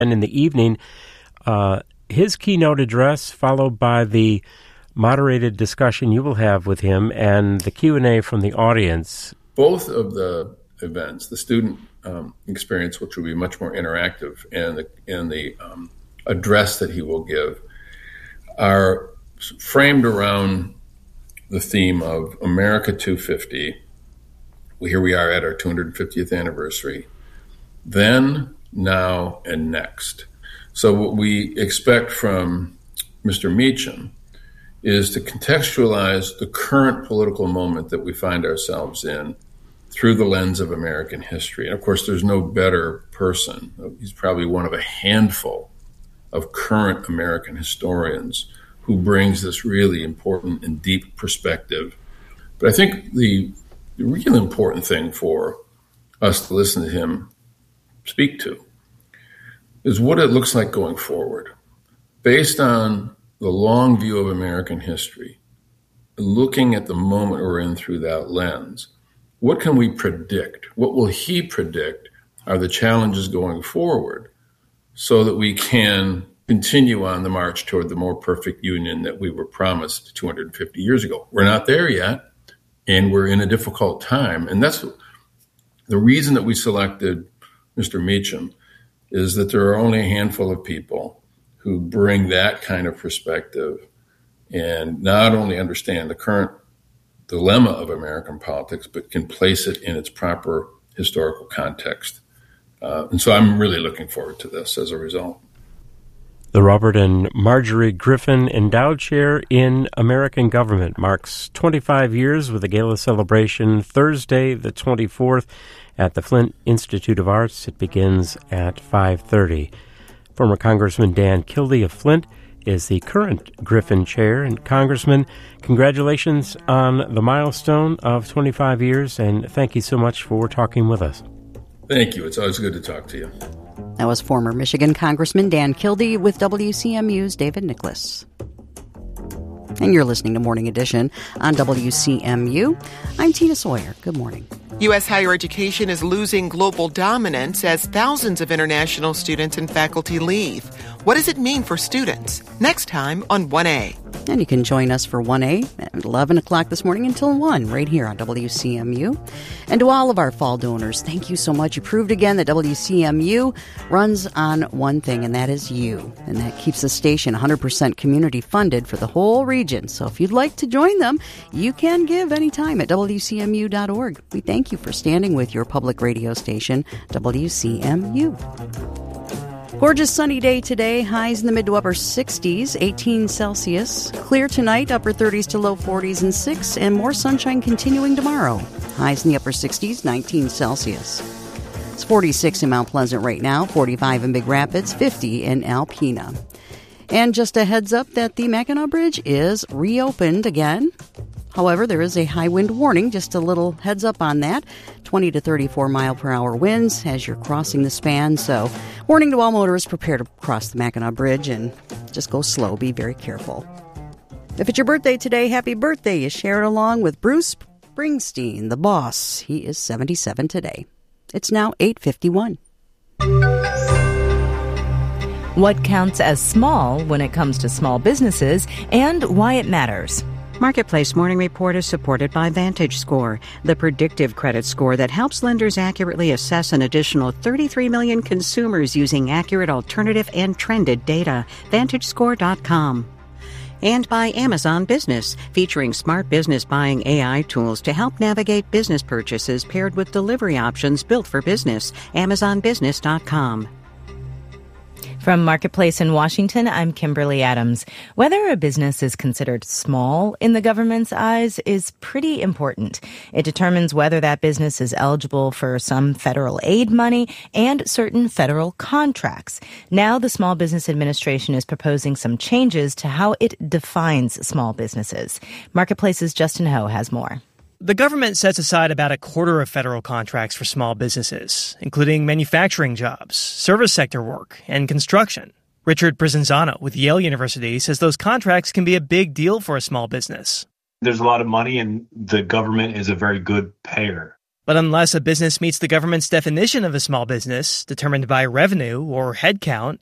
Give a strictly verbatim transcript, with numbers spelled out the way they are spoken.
And in the evening, uh, his keynote address, followed by the moderated discussion you will have with him and the Q and A from the audience. Both of the events, the student um, experience, which will be much more interactive, and the, and the um, address that he will give, are framed around the theme of America two fifty. Well, here we are at our two hundred fiftieth anniversary. Then, now, and next. So what we expect from Mister Meacham is to contextualize the current political moment that we find ourselves in through the lens of American history. And of course, there's no better person. He's probably one of a handful of current American historians who brings this really important and deep perspective. But I think the, the real important thing for us to listen to him speak to is what it looks like going forward. Based on the long view of American history, looking at the moment we're in through that lens, what can we predict? What will he predict are the challenges going forward so that we can continue on the march toward the more perfect union that we were promised two hundred fifty years ago? We're not there yet, and we're in a difficult time. And that's the reason that we selected Mister Meacham, is that there are only a handful of people who bring that kind of perspective and not only understand the current dilemma of American politics, but can place it in its proper historical context. Uh, and so I'm really looking forward to this as a result. The Robert and Marjorie Griffin Endowed Chair in American Government marks twenty-five years with a gala celebration Thursday, the twenty-fourth, at the Flint Institute of Arts. It begins at five thirty. Former Congressman Dan Kildee of Flint is the current Griffin Chair. And Congressman, congratulations on the milestone of twenty-five years, and thank you so much for talking with us. Thank you. It's always good to talk to you. That was former Michigan Congressman Dan Kildee with W C M U's David Nicholas. And you're listening to Morning Edition on W C M U. I'm Tina Sawyer. Good morning. U S higher education is losing global dominance as thousands of international students and faculty leave. What does it mean for students? Next time on one A. And you can join us for one A at eleven o'clock this morning until one right here on W C M U. And to all of our fall donors, thank you so much. You proved again that W C M U runs on one thing, and that is you. And that keeps the station one hundred percent community funded for the whole region. So if you'd like to join them, you can give anytime at W C M U dot org. We thank you for standing with your public radio station, W C M U. Gorgeous sunny day today, highs in the mid to upper sixties, eighteen Celsius. Clear tonight, upper thirties to low forties and six, and more sunshine continuing tomorrow. Highs in the upper sixties, nineteen Celsius. It's forty-six in Mount Pleasant right now, forty-five in Big Rapids, fifty in Alpena. And just a heads up that the Mackinac Bridge is reopened again. However, there is a high wind warning, just a little heads up on that. twenty to thirty-four mile per hour winds as you're crossing the span. So, warning to all motorists, prepare to cross the Mackinac Bridge and just go slow. Be very careful. If it's your birthday today, happy birthday. You share it along with Bruce Springsteen, the boss. He is seventy-seven today. It's now eight fifty-one. What counts as small when it comes to small businesses and why it matters. Marketplace Morning Report is supported by VantageScore, the predictive credit score that helps lenders accurately assess an additional thirty-three million consumers using accurate alternative and trended data. Vantage Score dot com. And by Amazon Business, featuring smart business buying A I tools to help navigate business purchases paired with delivery options built for business. Amazon Business dot com. From Marketplace in Washington, I'm Kimberly Adams. Whether a business is considered small in the government's eyes is pretty important. It determines whether that business is eligible for some federal aid money and certain federal contracts. Now, the Small Business Administration is proposing some changes to how it defines small businesses. Marketplace's Justin Ho has more. The government sets aside about a quarter of federal contracts for small businesses, including manufacturing jobs, service sector work, and construction. Richard Prizanzano with Yale University says those contracts can be a big deal for a small business. There's a lot of money, and the government is a very good payer. But unless a business meets the government's definition of a small business, determined by revenue or headcount,